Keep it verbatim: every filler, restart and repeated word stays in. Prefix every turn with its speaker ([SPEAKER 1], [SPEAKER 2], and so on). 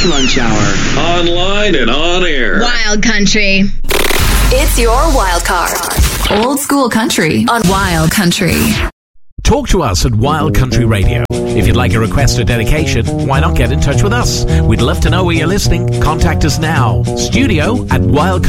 [SPEAKER 1] Lunch Hour.
[SPEAKER 2] Online and on air.
[SPEAKER 3] Wild Country.
[SPEAKER 4] It's your wild card. Old school country on Wild Country.
[SPEAKER 5] Talk to us at Wild Country Radio. If you'd like a request or dedication, why not get in touch with us? We'd love to know where you're listening. Contact us now. Studio at wild